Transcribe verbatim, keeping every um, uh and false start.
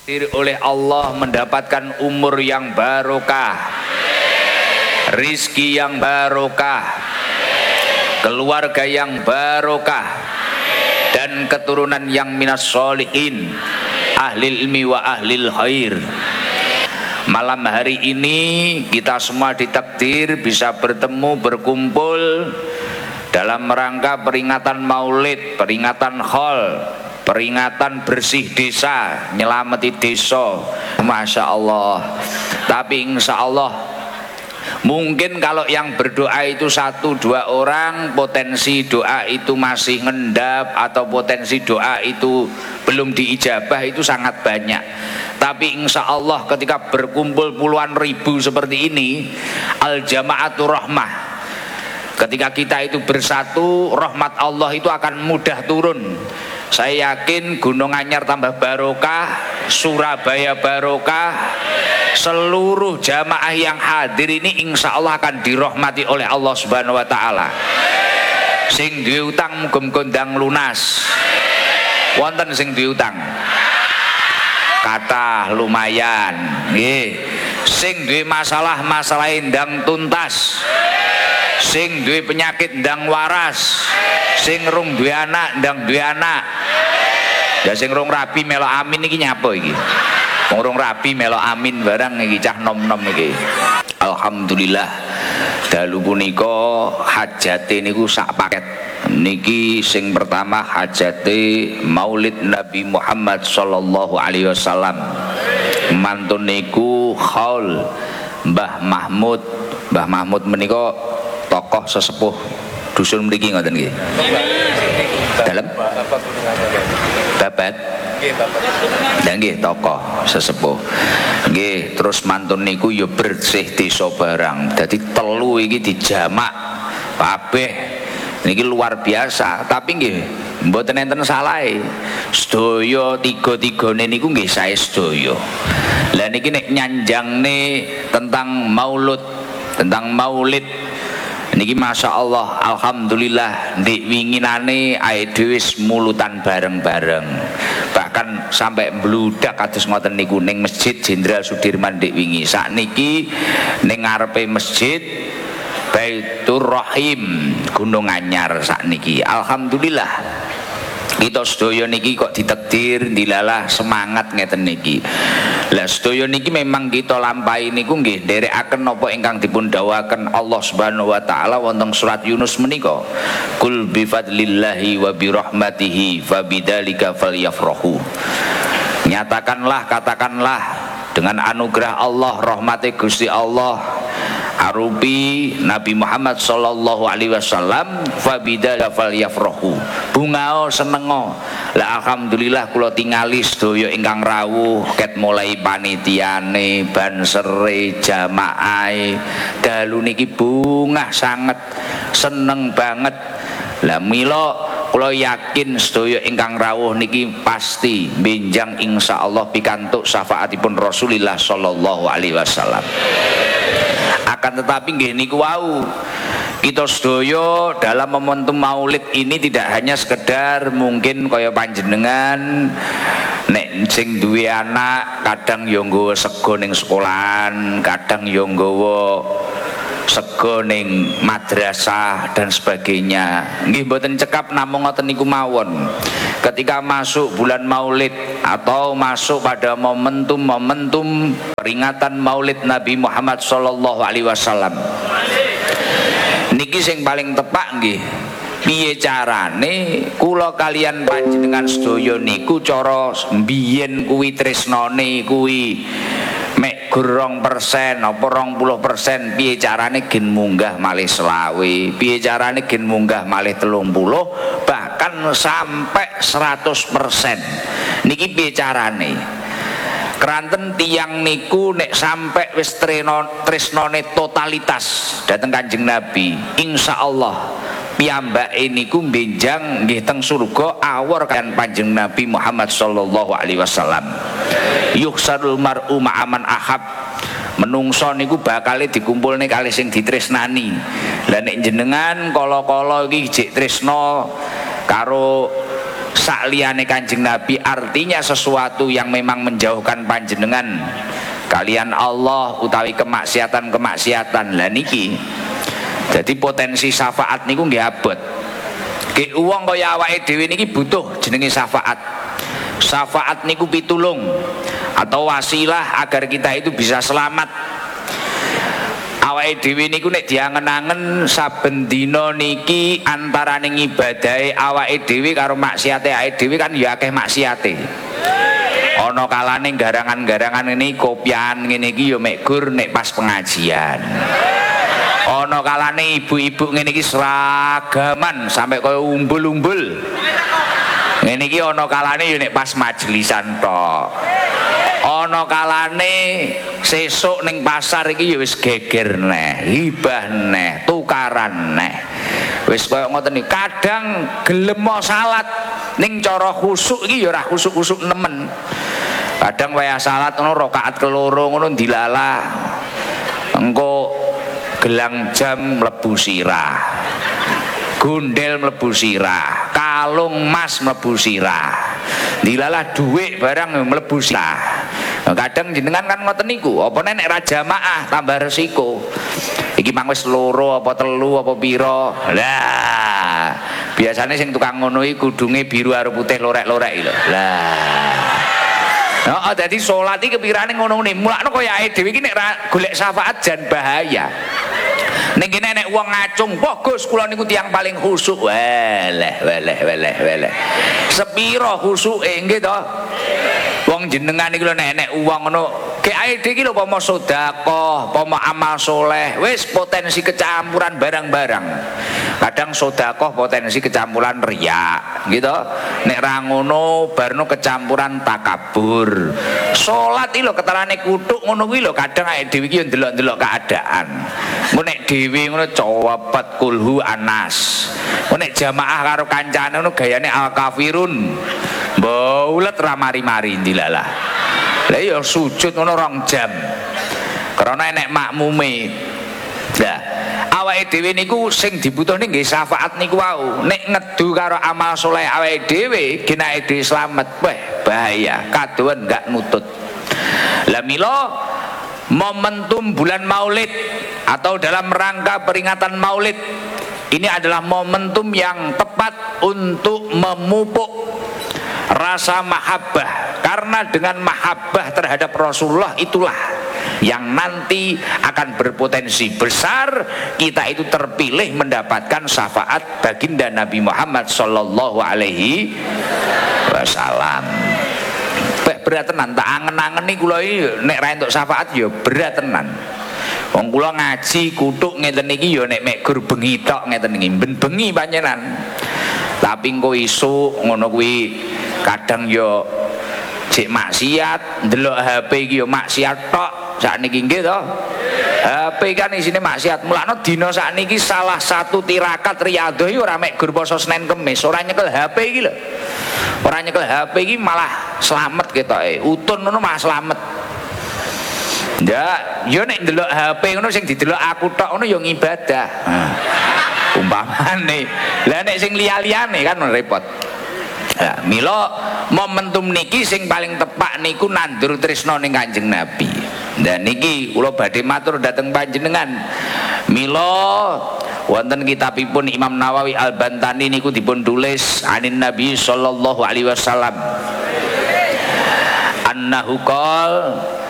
diri oleh Allah mendapatkan umur yang barokah, rizki yang barokah, keluarga yang barokah, dan keturunan yang minas sholihin, ahlil ilmi wa ahlil khair. Malam hari ini kita semua ditakdir bisa bertemu, berkumpul dalam rangka peringatan maulid, peringatan khol, peringatan bersih desa, nyelamati desa. Masya Allah. Tapi insya Allah mungkin kalau yang berdoa itu satu dua orang, potensi doa itu masih ngendap atau potensi doa itu belum diijabah itu sangat banyak. Tapi insya Allah ketika berkumpul puluhan ribu seperti ini, al jama'atu rahmah, ketika kita itu bersatu, rahmat Allah itu akan mudah turun. Saya yakin Gunung Anyar tambah barokah, Surabaya barokah, seluruh jamaah yang hadir ini insya Allah akan dirahmati oleh Allah Subhanahu Wa Taala. Sing duwe utang muga kondang lunas. Wonten sing duwe utang? Kata lumayan. Nggih. Sing duwe masalah masalah ndang tuntas. Sing duwe penyakit ndang waras. Sing rung duwe anak ndang duwe anak. Ya sing rung rabi melok amin iki nyapa iki? Wong rung rabi melok amin barang iki cah nom-nom iki. Alhamdulillah dalu punika hajate niku sak paket. Niki sing pertama hajate Maulid Nabi Muhammad sallallahu alaihi wasallam. Mantun niku Khaul Mbah Mahmud. Mbah Mahmud menika tokoh sesepuh dusun mriki ngoten nggih. Dalem babat dan nggih tokoh sesepuh nggih. Terus mantun niku ya bersih desa barang. Dadi telu iki dijamak kabeh niki luar biasa. Tapi nggih mboten enten salahe, sedaya tiga-tigane niku nggih sae sedaya. Lah niki nek nyanjangne tentang maulud, tentang maulid niki masya Allah, alhamdulillah ndik winginane ae dhewe mulutan bareng-bareng, bahkan sampai mbludak kados ngoten niku ning Masjid Jenderal Sudirman ndik wingi. Sakniki ning ngarepe masjid Baitur Rahim Gunung Anyar sakniki alhamdulillah. Kita sedaya niki kok ditakdir dilalah semangat ngeten niki. Lah sedaya niki memang kita lampahi niku nggih nderekaken napa ingkang dipun dawuhaken Allah Subhanahu wa taala wonten surat Yunus menika. Qul bi fadlillahi wa bi rahmatihi fabidzalika falyafrahu. Nyatakanlah, katakanlah dengan anugerah Allah, rahmati Gusti Allah arupi Nabi Muhammad sallallahu alaihi wasallam, fabidzalika falyafrahu. Bungao senengo. Lah alhamdulillah kula tingali sedaya ingkang rawuh ket mulai panitiane, bansere, jamaahe dalu niki bungah sanget, seneng banget. Lah mila kula yakin sedaya ingkang rawuh niki pasti benjang insyaallah pikantuk syafaatipun Rasulullah sallallahu alaihi wasallam. Akan tetapi nggih niku wau, kita sedaya dalam momentum maulid ini tidak hanya sekedar mungkin kaya panjenengan nek sing duwe anak kadang yo nggawa sego ning sekolahan, kadang yo nggawa sego ning madrasah dan sebagainya. Nggih mboten cekap namung ngoten niku mawon. Ketika masuk bulan Maulid atau masuk pada momentum-momentum peringatan Maulid Nabi Muhammad sallallahu alaihi wasallam, niki sing paling tepak nggih piye carane kula kalian panjenengan sedaya niku cara mbiyen kuwi tresnane kuwi mek gerong persen apa rong puluh persen, piye carane gen munggah malih selawe, piye carane gen munggah malih telung puluh, bahkan sampai seratus persen. Niki piye carane? Keranten tiang niku nek sampai wis tresnone totalitas dateng Kanjeng Nabi, insyaallah piyambake niku benjang nggih teng surga awor kan Kanjeng Nabi Muhammad sallallahu alaihi wasallam. Yuhsarul mar'u ma'aman ahab, menungso niku bakale dikumpulne kali sing ditresnani. Lah nek jenengan kala-kala iki jek tresno karo sakliyane Kanjeng Nabi, artinya sesuatu yang memang menjauhkan panjenengan kalian Allah utawi kemaksiatan-kemaksiatan. Lah niki jadi potensi syafaat niku nggih abot. Ki wong kaya awake dhewe niki butuh jenenge syafaat. Syafaat niku pitulung atau wasilah agar kita itu bisa selamat. Awake dhewe niku nek diangen-angen saben dina niki antarané ngibadahe awake dhewe karo maksiate awake dhewe kan ya akeh maksiate. Ana kalane garangan-garangan ini kopian ngene iki ya mek gur nek pas pengajian. Ana kalane ibu-ibu ngene iki seragaman sampai kaya umbul-umbul. Ngene iki ana kalane ya nek pas majelisan tok. Ana kalane sesuk ning pasar iki ya wis geger neh, hibah neh, tukaran neh. Wis kaya ngoten iki. Kadang gelem salat ning cara khusuk iki ya ora khusuk-khusuk nemen. Kadang waya salat ngono rakaat keloro ngono dilalah. Engko gelang jam mlebu sirah. Gundel mlebu sirah, kalung emas mlebu sirah. Dilalah dhuwit barang mlebu sirah. Kadang jenengan kan ngoten niku, apa nek ra jamaah tambah resiko. Iki mang wis loro apa telu apa pira. Lah, biasanya sing tukang ngono iki kudunge biru karo putih lorek-lorek iki lho. Lah. Heeh, dadi salat iki kepirane ngono-ngene. Mulakno kaya ae dhewe iki nek ra golek syafaat jan bahaya. Ning kene nek wong ngacung, "Wah Gus, kula niku tiyang paling khusuk." Weleh, weleh, weleh, weleh. Sepiro khusuke nggih to? Wong jenengan iki lho nek nek wong ngono, ge ae iki lho pomo sedekah, pomo amal soleh, wis potensi kecampuran barang-barang. Kadang sedekah potensi kecampuran riya, gitu. Nek ra ngono barno kecampuran takabur. Salat iki lho ketarane kutuk ngono kuwi lho kadang ae dhewe iki yo ndelok-ndelok keadaan. Mun nek dhewe ngono cowapet kulhu anas. Mun nek jamaah karo kancane ngono gayane al kafirun. Baulet ra mari-mari ndilalah. Lah ya sujud ngono rong jam. Karena enek makmume. Lah, awake dhewe niku sing dibutuhne nggih syafaat niku wau. Nek ngedu karo amal saleh awake dhewe, genake dhewe slamet. Wah, bahaya. Kaduan enggak nutut. Lah mila momentum bulan Maulid atau dalam rangka peringatan Maulid ini adalah momentum yang tepat untuk memupuk rasa mahabbah, karena dengan mahabbah terhadap Rasulullah itulah yang nanti akan berpotensi besar kita itu terpilih mendapatkan syafaat baginda Nabi Muhammad sallallahu alaihi wasallam. Berat tenan, tak angen-angen nih kula iki nek ra entuk syafaat ya berat tenan. Wong kula ngaji kutuk ngeten iki ya nek mek gur bengi tok ngeten iki, ben bengi panjenengan. Tapi engko isuk ngono kuwi kadang ya cek maksiat, ndelok H P iki ya maksiat tok. Sakniki nggih to. H P kan isine maksiat. Mulane dina sakniki salah satu tirakat riyadhah iki ora mek gur poso Senin Kamis, ora nyekel H P iki lho. Ora nyekel H P iki malah slamet ketoke. Utun ngono malah slamet. Ya, yo nek ndelok H P ngono sing didelok aku tok ngono ya ngibadah. Nah, umpamane. Lah nek sing liya-liyane kan repot. Nah, mila momentum niki sing paling tepak niku nandur tresna ning Kanjeng Nabi. Dan niki kula badhe matur dhateng panjenengan. Mila wonten kitabipun Imam Nawawi Al-Bantani niku dipun tulis anin Nabi sallallahu alaihi wasallam annahu qol